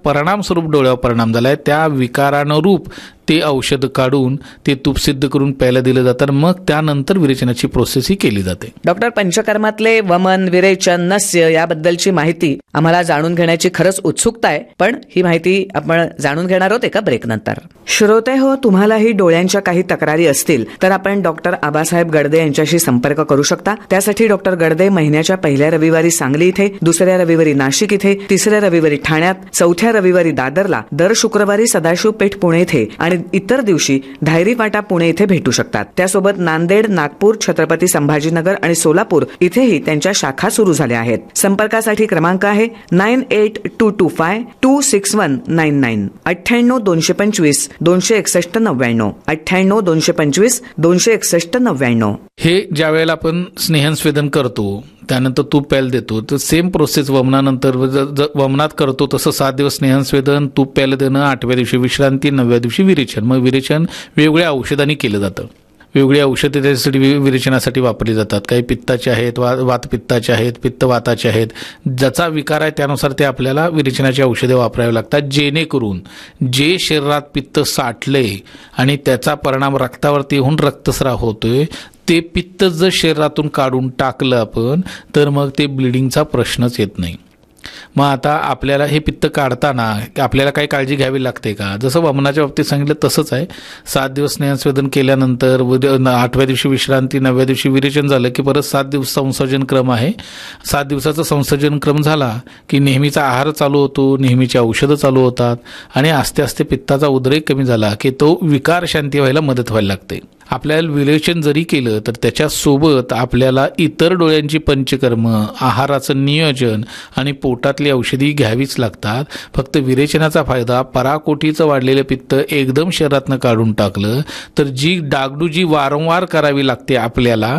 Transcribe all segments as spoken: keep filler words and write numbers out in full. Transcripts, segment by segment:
परिणामस्वरूप डोळ्यावर परिणाम झालाय त्या विकारानुरूप ते औषध काढून ते तूप सिद्ध करून प्यायला दिलं जातं. मग त्यानंतर विरेचनाची प्रोसेस ही केली जाते. डॉक्टर, पंचकर्मातले वमन, विरेचन, नस्य याबद्दलची माहिती आम्हाला जाणून घेण्याची खरंच उत्सुकता आहे, पण ही माहिती आपण जाणून घेणार आहोत एका ब्रेक नंतर. श्रोते हो, तुम्हालाही डोळ्यांच्या काही तक्रारी असतील तर आपण डॉक्टर आबासाहेब गडदे यांच्याशी संपर्क करू शकता. त्यासाठी डॉक्टर गडदे महिन्याच्या पहिल्या रविवारी सांगली इथे, दुसऱ्या रविवारी नाशिक इथे, तिसऱ्या रविवारी ठाण्यात, चौथ्या रविवारी दादरला, दर शुक्रवारी सदाशिव पेठ पुणे इथे आणि इतर दिवशी धायरी फाटा पुणे इथे भेटू शकतात. त्यासोबत नांदेड, नागपूर, छत्रपती संभाजीनगर आणि सोलापूर इथेही त्यांच्या शाखा सुरू झाल्या आहेत. संपर्कासाठी क्रमांक आहे nine eight to to five to six one nine nine अठ्ठ्याण्णव दोनशे पंचवीस दोनशे एकसष्ट नव्याण्णव अठ्ठ्याण्णव दोनशे पंचवीस दोनशे एकसष्ट नव्याण्णव. हे ज्या वेळेला आपण स्नेहस्वेदन करतो त्यानंतर तूप प्यायला देतो तर सेम प्रोसेस वमनानंतर वमनात करतो तसं सात दिवस स्नेहस्वेदन, तूप प्यायला देणं, आठव्या दिवशी विश्रांती, नवव्या दिवशी विरेचन. मग विरेचन वेगवेगळ्या औषधांनी केलं जातं. वेगवेगळी औषधे त्याच्यासाठी विरेचनासाठी वापरली जातात. काही पित्ताचे आहेत, वा वातपित्ताचे आहेत, पित्तवाताचे आहेत. ज्याचा विकार आहे त्यानुसार ते आपल्याला विरेचनाची औषधे वापरावी लागतात, जेणेकरून जे शरीरात पित्त साठले आणि त्याचा परिणाम रक्तावरती होऊन रक्तस्राव होतोय ते पित्त जर शरीरातून काढून टाकलं आपण तर मग ते ब्लिडिंगचा प्रश्नच येत नाही. मग आता आपल्याला हे पित्त काढताना आपल्याला काही काळजी घ्यावी लागते का? जसं वमनाच्या बाबतीत सांगितलं तसंच आहे. सात दिवस स्नेहस्वेदन केल्यानंतर आठव्या दिवशी विश्रांती, नवव्या दिवशी विरेचन झालं की परत सात दिवस संसर्जन क्रम आहे. सात दिवसाचा संसर्जन क्रम झाला की नेहमीचा आहार चालू होतो, नेहमीची औषधं चालू होतात आणि आस्ते आस्ते पित्ताचा उद्रेक कमी झाला की तो विकार शांती व्हायला मदत व्हायला लागते. आपल्याला विरेचन जरी केलं तर त्याच्यासोबत आपल्याला इतर डोळ्यांची पंचकर्म, आहाराचं नियोजन आणि पोटातली औषधी घ्यावीच लागतात. फक्त विरेचनाचा फायदा पराकोटीचं वाढलेलं पित्त एकदम शरीरातनं काढून टाकलं तर जी डागडुजी वारंवार करावी लागते आपल्याला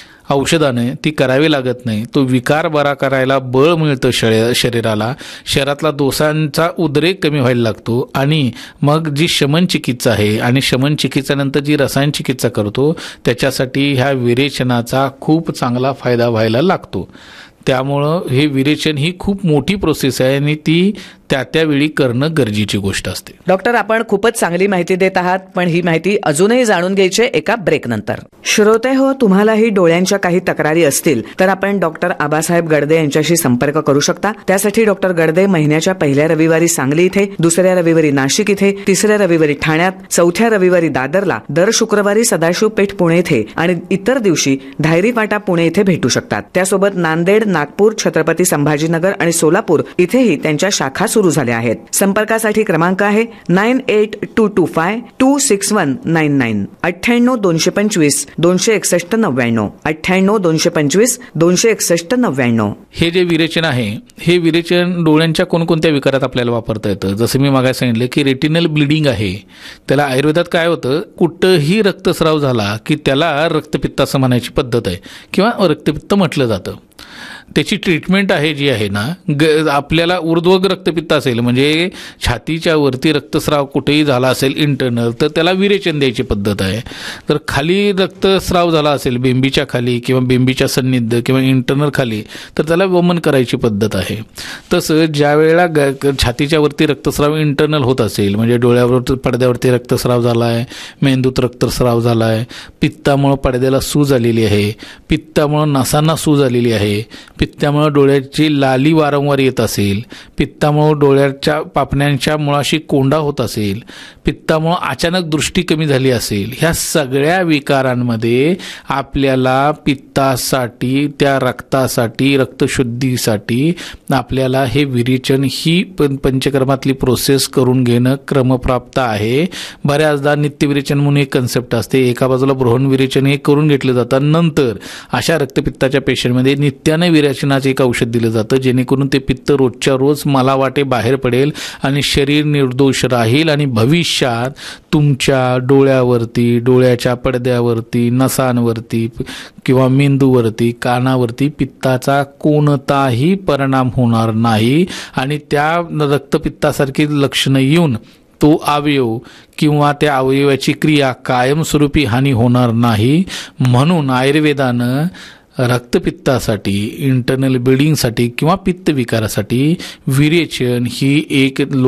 औषधाने ती करावी लागत नाही. तो विकार बरा करायला बळ मिळतं शरीर शरीराला शरीरातला दोषांचा उद्रेक कमी व्हायला लागतो आणि मग जी शमन चिकित्सा आहे आणि शमन चिकित्सेनंतर जी रसायन चिकित्सा करतो त्याच्यासाठी ह्या विरेचनाचा खूप चांगला फायदा व्हायला लागतो. त्यामुळं हे विरेचन ही खूप मोठी प्रोसेस आहे आणि ती त्या त्यावेळी करणं गरजेची गोष्ट असते. डॉक्टर, आपण खूपच चांगली माहिती देत आहात, पण ही माहिती अजूनही जाणून घ्यायची एका ब्रेक नंतर. श्रोते हो, तुम्हालाही डोळ्यांच्या काही तक्रारी असतील तर आपण डॉक्टर आबासाहेब गडदे यांच्याशी संपर्क करू शकता. त्यासाठी डॉक्टर गडदे महिन्याच्या पहिल्या रविवारी सांगली इथे, दुसऱ्या रविवारी नाशिक इथे, तिसऱ्या रविवारी ठाण्यात, चौथ्या रविवारी दादरला, दर शुक्रवारी सदाशिव पेठ पुणे इथे आणि इतर दिवशी धायरी फाटा पुणे इथे भेटू शकतात. त्यासोबत नांदेड, नागपूर, छत्रपती संभाजीनगर आणि सोलापूर इथेही त्यांच्या शाखा सुरू झाल्या आहेत. संपर्कासाठी क्रमांक आहे nine eight to to five to six one nine nine अठ्ठ्याण्णव दोनशे पंचवीस दोनशे एकसष्ट नव्याण्णव अठ्ठ्याण्णव दोनशे पंचवीस दोनशे एकसष्ट नव्याण्णव. हे जे विरेचन आहे हे विरेचन डोळ्यांच्या कोणकोणत्या विकारात आपल्याला वापरता येतं. जसं मी मागे सांगितलं की रेटिनल ब्लिडिंग आहे, त्याला आयुर्वेदात काय होतं, कुठंही रक्तस्राव झाला की त्याला रक्तपित्त असं म्हणायची पद्धत आहे किंवा रक्तपित्त म्हटलं जातं. त्याची ट्रीटमेंट आहे जी आहे ना, ग आपल्याला ऊर्ध्वग रक्तपित्त असेल म्हणजे छातीच्या वरती रक्तस्राव कुठेही झाला असेल इंटरनल तर त्याला विरेचन द्यायची पद्धत आहे. तर खाली रक्तस्राव झाला असेल बेंबीच्या खाली किंवा बेंबीच्या सन्निध किंवा इंटरनल खाली तर त्याला वमन करायची पद्धत आहे. तसं ज्या वेळेला ग छातीच्या वरती रक्तस्राव इंटरनल होत असेल म्हणजे डोळ्यावर पडद्यावरती रक्तस्राव झाला आहे, मेंदूत रक्तस्राव झाला आहे, पित्तामुळं पडद्याला सूज आलेली आहे, पित्तामुळं नसांना सूज आलेली आहे, पित्तामुळे डोळ्याची लाली वारंवार येत असेल, पित्तामुळे डोळ्याच्या पापण्यांच्या मुळाशी कोंडा होत असेल, पित्तामुळे अचानक दृष्टी कमी झाली असेल, ह्या सगळ्या विकारांमध्ये आपल्याला पित्तासाठी, त्या रक्तासाठी, रक्तशुद्धीसाठी आपल्याला हे विरेचन ही पंचकर्मातली प्रोसेस करून घेणं क्रमप्राप्त आहे. बऱ्याचदा नित्यविरेचन म्हणून एक कन्सेप्ट असते, एका बाजूला बृहन विरेचन हे करून घेतलं जातं. नंतर अशा रक्तपित्ताच्या पेशंटमध्ये नित्याने विरेचनाचं एक औषध दिलं जातं जेणेकरून ते पित्त रोजच्या रोज मला वाटे बाहेर पडेल आणि शरीर निर्दोष राहील आणि भविष्यात तुमच्या डोळ्यावरती, डोळ्याच्या पडद्यावरती, नसांवरती किंवा मेंदूवरती, कानावरती पित्ताचा कोणताही परिणाम होणार नाही आणि त्या रक्तपित्तासारखी लक्षणं येऊन तो अवयव किंवा त्या अवयवाची क्रिया कायमस्वरूपी हानी होणार नाही. म्हणून आयुर्वेदानं रक्तपित्तासाठी, इंटरनल ब्लिडिंगसाठी किंवा पित्त विकारासाठी विरेचन ही एक